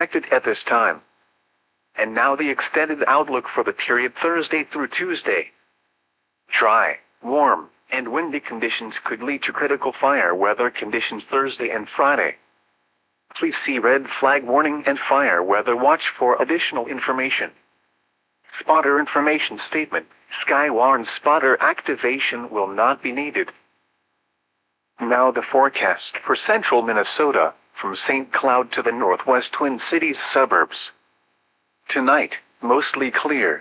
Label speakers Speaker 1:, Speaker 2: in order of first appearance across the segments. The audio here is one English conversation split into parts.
Speaker 1: expected at this time. And now the extended outlook for the period Thursday through Tuesday. Dry, warm, and windy conditions could lead to critical fire weather conditions Thursday and Friday. Please see red flag warning and fire weather watch for additional information. Spotter information statement. Skywarn spotter activation will not be needed. Now the forecast for central Minnesota, from St. Cloud to the northwest Twin Cities suburbs. Tonight, mostly clear.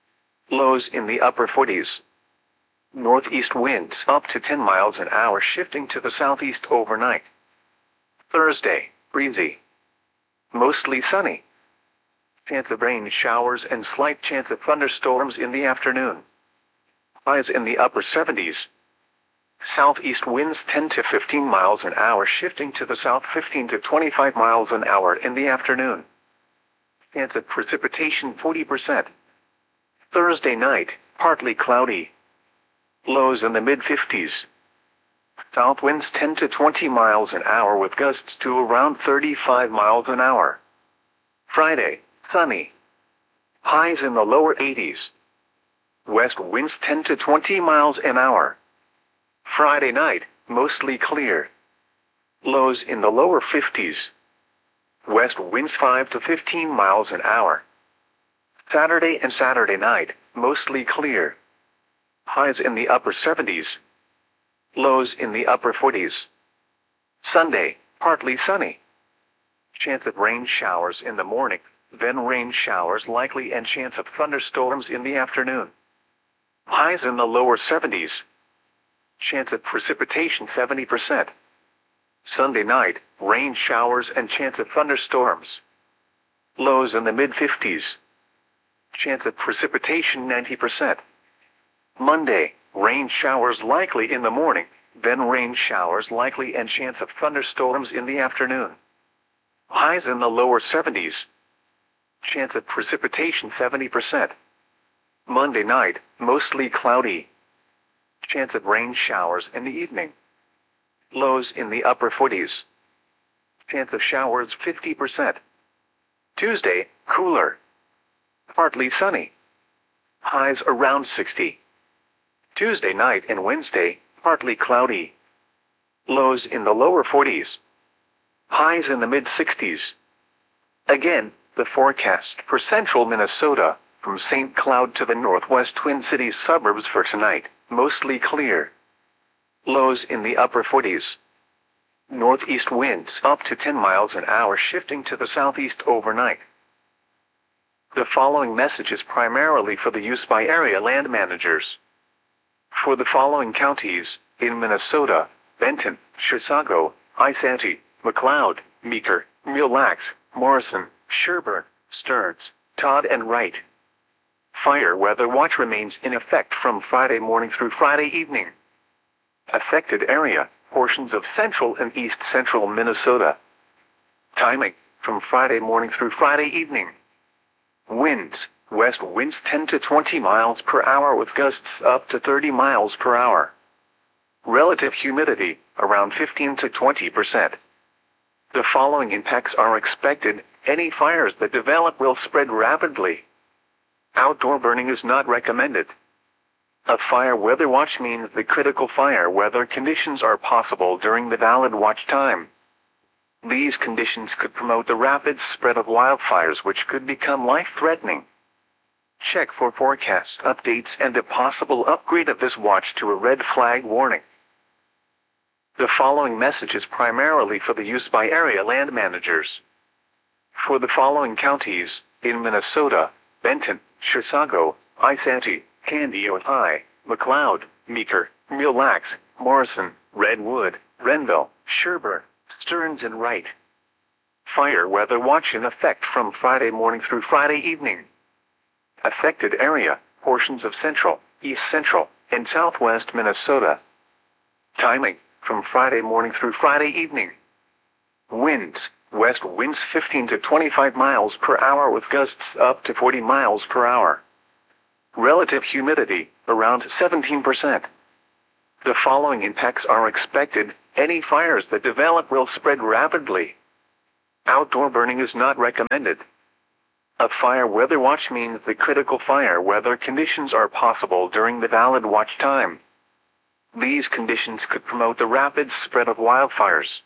Speaker 1: Lows in the upper 40s. Northeast winds up to 10 miles an hour shifting to the southeast overnight. Thursday, breezy. Mostly sunny. Chance of rain showers and slight chance of thunderstorms in the afternoon. Highs in the upper 70s. Southeast winds 10 to 15 miles an hour shifting to the south 15 to 25 miles an hour in the afternoon. Chance of precipitation 40%. Thursday night, partly cloudy. Lows in the mid-50s. South winds 10 to 20 miles an hour with gusts to around 35 miles an hour. Friday, sunny. Highs in the lower 80s. West winds 10 to 20 miles an hour. Friday night, mostly clear. Lows in the lower 50s. West winds 5 to 15 miles an hour. Saturday and Saturday night, mostly clear. Highs in the upper 70s. Lows in the upper 40s. Sunday, partly sunny. Chance of rain showers in the morning, then rain showers likely and chance of thunderstorms in the afternoon. Highs in the lower 70s. Chance of precipitation 70%. Sunday night, rain showers and chance of thunderstorms. Lows in the mid-50s. Chance of precipitation 90%. Monday, rain showers likely in the morning, then rain showers likely and chance of thunderstorms in the afternoon. Highs in the lower 70s. Chance of precipitation 70%. Monday night, mostly cloudy. Chance of rain showers in the evening. Lows in the upper 40s. Chance of showers 50%. Tuesday, cooler. Partly sunny. Highs around 60. Tuesday night and Wednesday, partly cloudy. Lows in the lower 40s. Highs in the mid-60s. Again, the forecast for central Minnesota, from St. Cloud to the northwest Twin Cities suburbs for tonight, mostly clear. Lows in the upper 40s. Northeast winds up to 10 miles an hour shifting to the southeast overnight. The following message is primarily for the use by area land managers. For the following counties, in Minnesota: Benton, Chisago, Isanti, McLeod, Meeker, Mille Lacs, Morrison, Sherburne, Stearns, Todd and Wright. Fire weather watch remains in effect from Friday morning through Friday evening. Affected area, portions of central and east central Minnesota. Timing, from Friday morning through Friday evening. Winds, west winds 10 to 20 miles per hour with gusts up to 30 miles per hour. Relative humidity, around 15 to 20%. The following impacts are expected. Any fires that develop will spread rapidly. Outdoor burning is not recommended. A fire weather watch means the critical fire weather conditions are possible during the valid watch time. These conditions could promote the rapid spread of wildfires which could become life-threatening. Check for forecast updates and a possible upgrade of this watch to a red flag warning. The following message is primarily for the use by area land managers. For the following counties, in Minnesota: Benton, Chisago, Isanti, Candiota High, McLeod, Meeker, Mille Lacs, Morrison, Redwood, Renville, Sherburne, Stearns and Wright. Fire weather watch in effect from Friday morning through Friday evening. Affected area, portions of central, east central, and southwest Minnesota. Timing, from Friday morning through Friday evening. Winds, west winds 15 to 25 miles per hour with gusts up to 40 miles per hour. Relative humidity, around 17%. The following impacts are expected. Any fires that develop will spread rapidly. Outdoor burning is not recommended. A fire weather watch means the critical fire weather conditions are possible during the valid watch time. These conditions could promote the rapid spread of wildfires.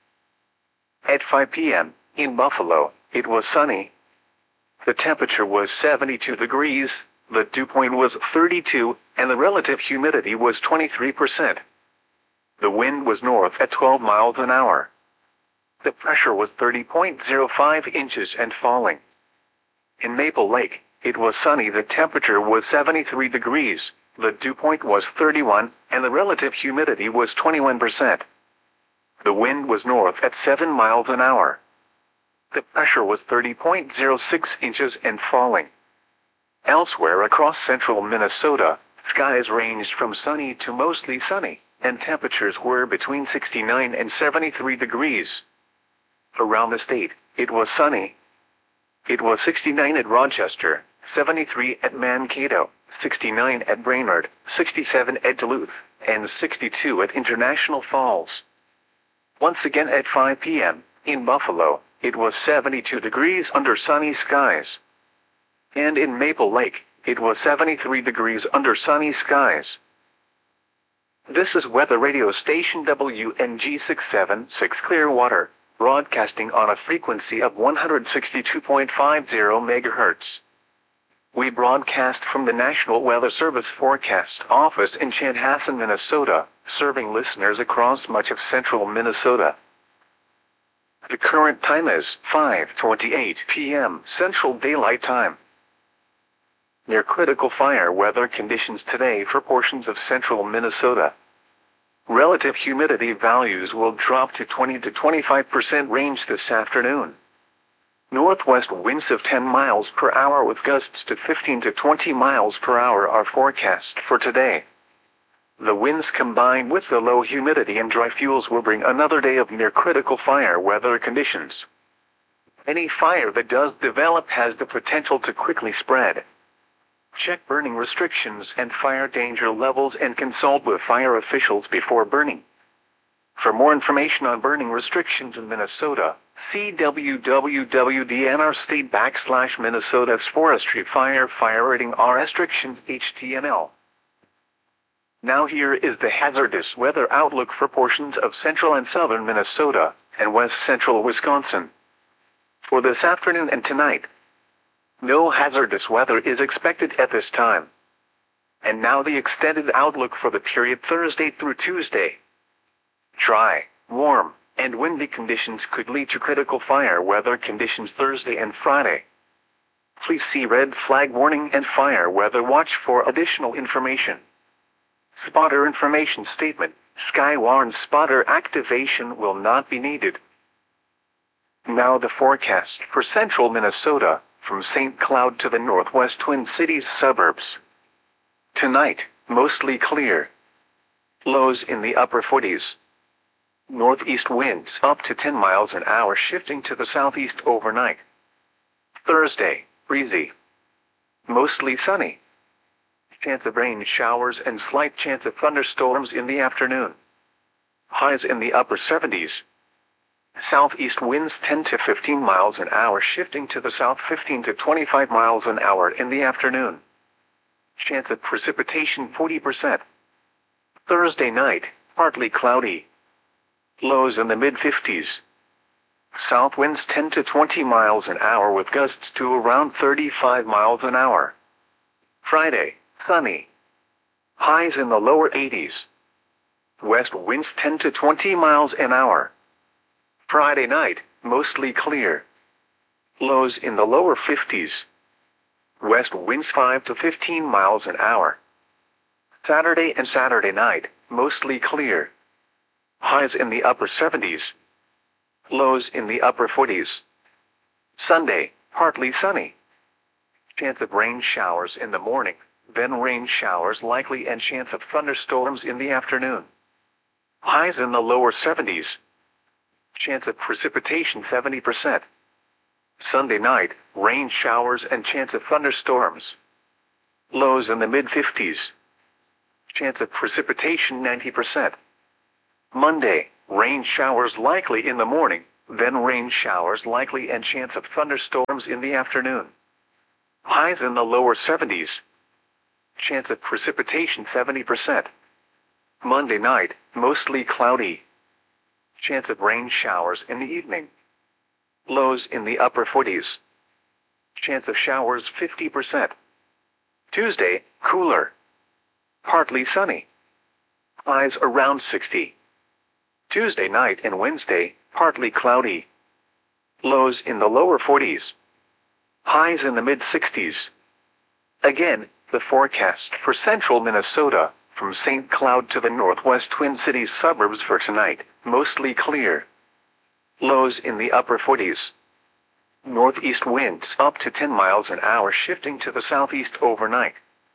Speaker 1: At 5 p.m., in Buffalo, it was sunny. The temperature was 72 degrees, the dew point was 32, and the relative humidity was 23%. The wind was north at 12 miles an hour. The pressure was 30.05 inches and falling. In Maple Lake, it was sunny. The temperature was 73 degrees, the dew point was 31, and the relative humidity was 21%. The wind was north at 7 miles an hour. The pressure was 30.06 inches and falling. Elsewhere across central Minnesota, skies ranged from sunny to mostly sunny, and temperatures were between 69 and 73 degrees. Around the state, it was sunny. It was 69 at Rochester, 73 at Mankato, 69 at Brainerd, 67 at Duluth, and 62 at International Falls. Once again at 5 p.m., in Buffalo, it was 72 degrees under sunny skies. And in Maple Lake, it was 73 degrees under sunny skies. This is weather radio station WNG 676 Clearwater, broadcasting on a frequency of 162.50 MHz. We broadcast from the National Weather Service Forecast Office in Chanhassen, Minnesota, serving listeners across much of central Minnesota. The current time is 5:28 p.m. Central Daylight Time. Near critical fire weather conditions today for portions of central Minnesota. Relative humidity values will drop to 20 to 25% range this afternoon. Northwest winds of 10 miles per hour with gusts to 15 to 20 miles per hour are forecast for today. The winds combined with the low humidity and dry fuels will bring another day of near critical fire weather conditions. Any fire that does develop has the potential to quickly spread. Check burning restrictions and fire danger levels and consult with fire officials before burning. For more information on burning restrictions in Minnesota, see www.dnrstate.com/Minnesota's Forestry Fire Rating R Restrictions HTML. Now here is the hazardous weather outlook for portions of central and southern Minnesota and west central Wisconsin. For this afternoon and tonight, no hazardous weather is expected at this time. And now the extended outlook for the period Thursday through Tuesday. Dry, warm, and windy conditions could lead to critical fire weather conditions Thursday and Friday. Please see red flag warning and fire weather watch for additional information. Spotter information statement: Skywarn spotter activation will not be needed. Now the forecast for central Minnesota, from St. Cloud to the northwest Twin Cities suburbs. Tonight, mostly clear. Lows in the upper 40s. Northeast winds up to 10 miles an hour shifting to the southeast overnight. Thursday, breezy. Mostly sunny. Chance of rain showers and slight chance of thunderstorms in the afternoon. Highs in the upper 70s. Southeast winds 10 to 15 miles an hour shifting to the south 15 to 25 miles an hour in the afternoon. Chance of precipitation 40%. Thursday night, partly cloudy. Lows in the mid-50s. South winds 10 to 20 miles an hour with gusts to around 35 miles an hour. Friday, sunny. Highs in the lower 80s. West winds 10 to 20 miles an hour. Friday night, mostly clear. Lows in the lower 50s. West winds 5 to 15 miles an hour. Saturday and Saturday night, mostly clear. Highs in the upper 70s. Lows in the upper 40s. Sunday, partly sunny. Chance of rain showers in the morning, then rain showers likely and chance of thunderstorms in the afternoon. Highs in the lower 70s. Chance of precipitation 70%. Sunday night, rain showers and chance of thunderstorms. Lows in the mid-50s. Chance of precipitation 90%. Monday, rain showers likely in the morning, then rain showers likely and chance of thunderstorms in the afternoon. Highs in the lower 70s. Chance of precipitation 70%. Monday night, mostly cloudy. Chance of rain showers in the evening. Lows in the upper 40s. Chance of showers 50%. Tuesday, cooler. Partly sunny. Highs around 60. Tuesday night and Wednesday, partly cloudy. Lows in the lower 40s. Highs in the mid-60s. Again, the forecast for central Minnesota, from St. Cloud to the northwest Twin Cities suburbs for tonight, mostly clear. Lows in the upper 40s. Northeast winds up to 10 miles an hour shifting to the southeast overnight.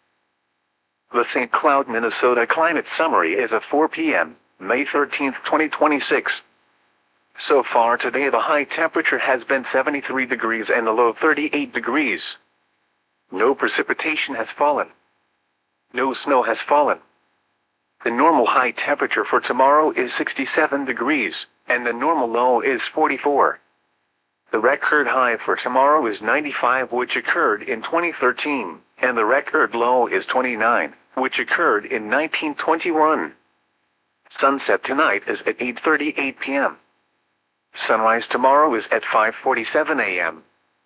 Speaker 1: The St. Cloud, Minnesota climate summary is at 4 p.m., May 13, 2026. So far today the high temperature has been 73 degrees and the low 38 degrees. No precipitation has fallen. No snow has fallen. The normal high temperature for tomorrow is 67 degrees, and the normal low is 44. The record high for tomorrow is 95, which occurred in 2013, and the record low is 29, which occurred in 1921. Sunset tonight is at 8:38 p.m. Sunrise tomorrow is at 5:47 a.m.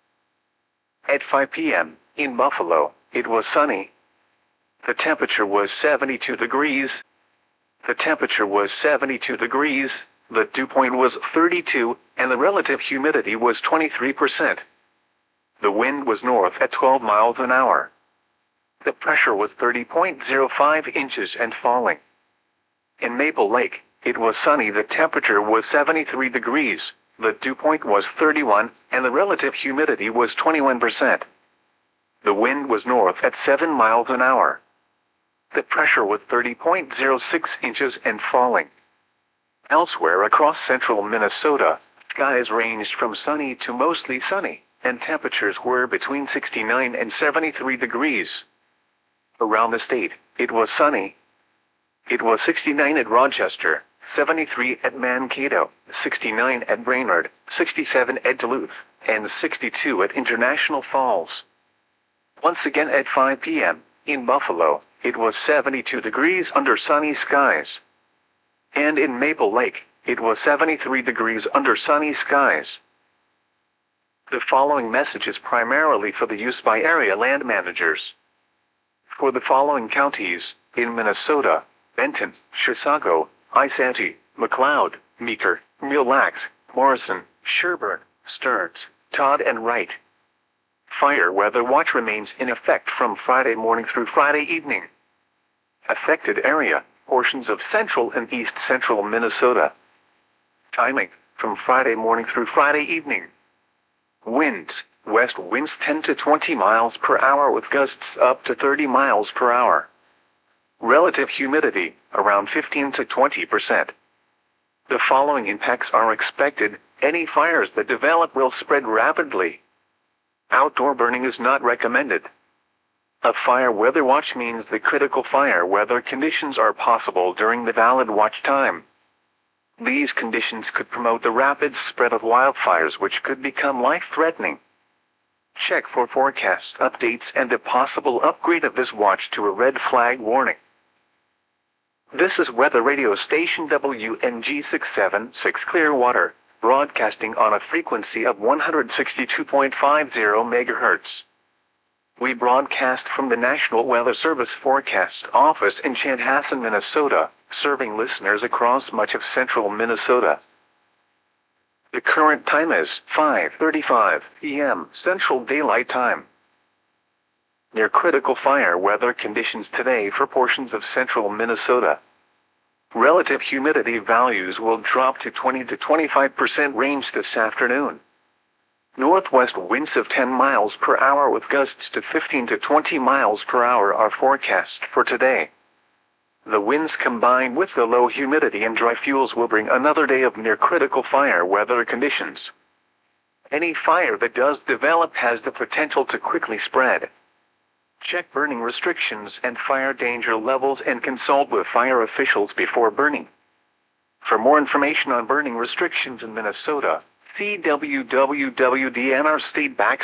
Speaker 1: At 5 p.m., in Buffalo, it was sunny. The temperature was 72 degrees. The temperature was 72 degrees, the dew point was 32, and the relative humidity was 23%. The wind was north at 12 miles an hour. The pressure was 30.05 inches and falling. In Maple Lake, it was sunny. The temperature was 73 degrees, the dew point was 31, and the relative humidity was 21%. The wind was north at 7 miles an hour. The pressure was 30.06 inches and falling. Elsewhere across central Minnesota, skies ranged from sunny to mostly sunny, and temperatures were between 69 and 73 degrees. Around the state, it was sunny. It was 69 at Rochester, 73 at Mankato, 69 at Brainerd, 67 at Duluth, and 62 at International Falls. Once again at 5 p.m., in Buffalo, it was 72 degrees under sunny skies. And in Maple Lake, it was 73 degrees under sunny skies. The following message is primarily for the use by area land managers. For the following counties, in Minnesota: Benton, Chisago, Isanti, McLeod, Meeker, Mille Lacs, Morrison, Sherburne, Stearns, Todd and Wright. Fire weather watch remains in effect from Friday morning through Friday evening. Affected area: portions of central and east central Minnesota. Timing: from Friday morning through Friday evening. Winds: west winds 10 to 20 miles per hour with gusts up to 30 miles per hour. Relative humidity, around 15 to 20%. The following impacts are expected. Any fires that develop will spread rapidly. Outdoor burning is not recommended. A fire weather watch means the critical fire weather conditions are possible during the valid watch time. These conditions could promote the rapid spread of wildfires, which could become life-threatening. Check for forecast updates and a possible upgrade of this watch to a red flag warning. This is Weather Radio Station WNG 676 Clearwater, broadcasting on a frequency of 162.50 MHz. We broadcast from the National Weather Service Forecast Office in Chanhassen, Minnesota, serving listeners across much of central Minnesota. The current time is 5:35 p.m. Central Daylight Time. Near critical fire weather conditions today for portions of central Minnesota. Relative humidity values will drop to 20 to 25% range this afternoon. Northwest winds of 10 miles per hour with gusts to 15 to 20 miles per hour are forecast for today. The winds combined with the low humidity and dry fuels will bring another day of near critical fire weather conditions. Any fire that does develop has the potential to quickly spread. Check burning restrictions and fire danger levels and consult with fire officials before burning. For more information on burning restrictions in Minnesota, CWWWDNR State